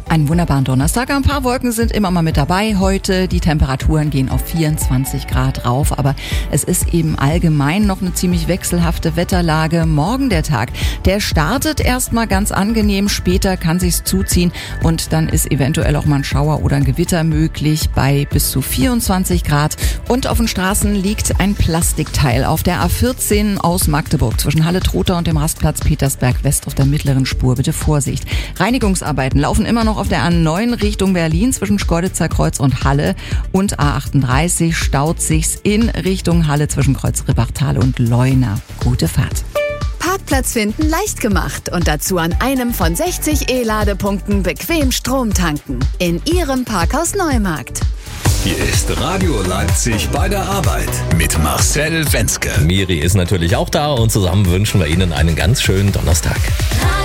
Einen wunderbaren Donnerstag. Ein paar Wolken sind immer mal mit dabei heute. Die Temperaturen gehen auf 24 Grad rauf. Aber es ist eben allgemein noch eine ziemlich wechselhafte Wetterlage. Morgen der Tag, der startet erstmal ganz angenehm. Später kann sich's zuziehen und dann ist eventuell auch mal ein Schauer oder ein Gewitter möglich bei bis zu 24 Grad. Und auf den Straßen liegt ein Plastikteil auf der A14 aus Magdeburg zwischen Halle-Trotha und dem Rastplatz Petersberg West auf der mittleren Spur. Bitte Vorsicht. Reinigungsarbeiten laufen immer noch auf der A9 Richtung Berlin zwischen Schkeuditzer Kreuz und Halle und A38 staut sich's in Richtung Halle zwischen Kreuz-Ribbachtal und Leuna. Gute Fahrt. Parkplatz finden leicht gemacht und dazu an einem von 60 E-Ladepunkten bequem Strom tanken. In Ihrem Parkhaus Neumarkt. Hier ist Radio Leipzig bei der Arbeit mit Marcel Wenzke. Miri ist natürlich auch da und zusammen wünschen wir Ihnen einen ganz schönen Donnerstag.